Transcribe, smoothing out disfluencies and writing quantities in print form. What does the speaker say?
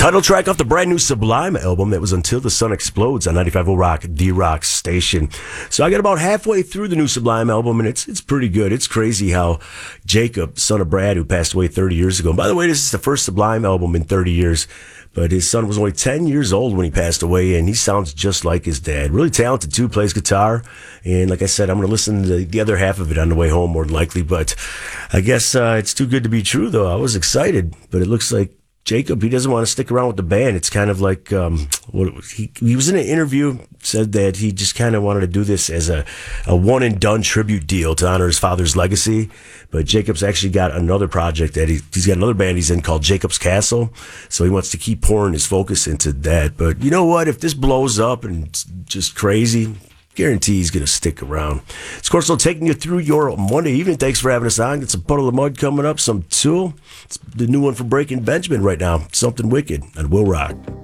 Title track off the brand new Sublime album that was Until the Sun Explodes on 95.0 Rock, the rock station. So I got about halfway through the new Sublime album, and it's pretty good. It's crazy how Jacob, son of Brad, who passed away 30 years ago. And by the way, this is the first Sublime album in 30 years. But his son was only 10 years old when he passed away, and he sounds just like his dad. Really talented, too, plays guitar. And like I said, I'm going to listen to the other half of it on the way home, more than likely. But I guess it's too good to be true, though. I was excited, but it looks like Jacob, he doesn't want to stick around with the band. It's kind of like he was in an interview, said that he just kind of wanted to do this as a one-and-done tribute deal to honor his father's legacy. But Jacob's actually got another project that he's got another band he's in called Jacob's Castle. So he wants to keep pouring his focus into that. But you know what? If this blows up and it's just crazy, guarantee he's going to stick around. It's Corso taking you through your Monday evening. Thanks for having us on. Get some Puddle of Mud coming up, some Tool. It's the new one from Breaking Benjamin right now. Something Wicked on Will Rock.